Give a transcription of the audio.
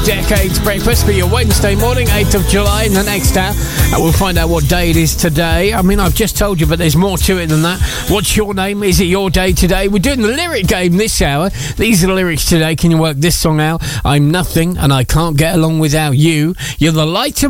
Decades Breakfast for your Wednesday morning, 8th of July. In the next hour, we'll find out what day it is today. I mean, I've just told you, but there's more to it than that. What's your name? Is it your day today? We're doing the lyric game this hour. These are the lyrics today. Can you work this song out? I'm nothing and I can't get along without you. You're the light of